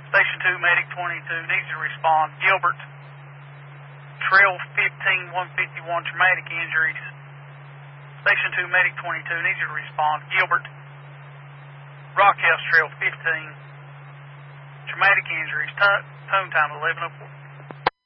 Station 2, Medic 22, needs to respond. Gilbert, Trail 15, 151, traumatic injuries. Station 2, Medic 22, needs to respond. Gilbert, Rock House Trail 15, traumatic injuries. Tone time 11:04.